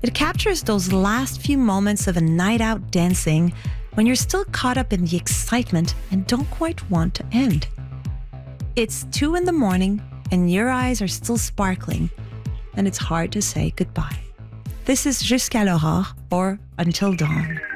It captures those last few moments of a night out dancing when you're still caught up in the excitement and don't quite want to end. It's 2 a.m. and your eyes are still sparkling, and it's hard to say goodbye. This is Jusqu'à l'aurore, or Until Dawn.